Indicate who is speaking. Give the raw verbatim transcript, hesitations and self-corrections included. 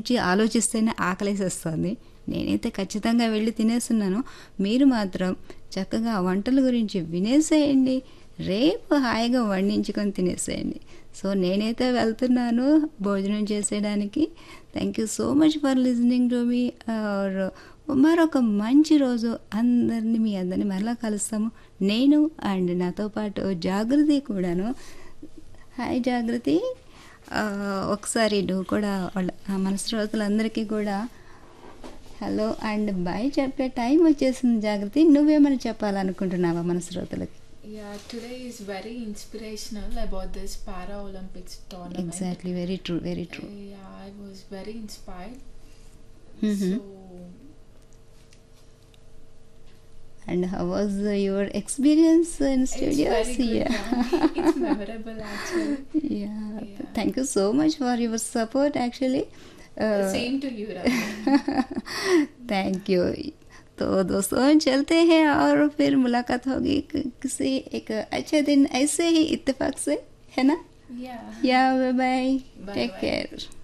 Speaker 1: గురించి ఆలోచిస్తేనే ఆకలేసేస్తుంది. నేనైతే ఖచ్చితంగా వెళ్ళి తినేస్తున్నాను. మీరు మాత్రం చక్కగా వంటల గురించి వినేసేయండి, రేపు హాయిగా వండించుకొని తినేసేయండి. సో నేనైతే వెళ్తున్నాను భోజనం చేసేయడానికి. Thank you so much for listening to me. మరొక మంచి రోజు అందరినీ మీ అందరినీ మరలా కలుస్తాము. నేను అండ్ నాతో పాటు జాగృతి కూడాను. హాయ్ జాగృతి, ఒకసారి నువ్వు కూడా వాళ్ళ మన శ్రోతలందరికీ కూడా హలో అండ్ బాయ్ చెప్పే టైం వచ్చేసింది. జాగృతి, నువ్వేమైనా చెప్పాలనుకుంటున్నావా మన శ్రోతలకి?
Speaker 2: Yeah, today is very inspirational about this Para Olympics tournament.
Speaker 1: Exactly, very true, very true.
Speaker 2: Uh, yeah, I was very inspired.
Speaker 1: Mm-hmm.
Speaker 2: So,
Speaker 1: and how was uh, your experience in studios?
Speaker 2: it's very good.
Speaker 1: Yeah.
Speaker 2: Yeah. It's memorable actually.
Speaker 1: Yeah.
Speaker 2: Yeah.
Speaker 1: Thank you so much for your support actually. Uh,
Speaker 2: Same to you, Ravi.
Speaker 1: Thank you. तो दोस्तों चलते हैं और फिर मुलाकात होगी किसी एक अच्छे दिन ऐसे ही इत्तेफाक से, है ना?
Speaker 2: Yeah.
Speaker 1: या bye bye,
Speaker 2: Bye
Speaker 1: take
Speaker 2: bye.
Speaker 1: Care.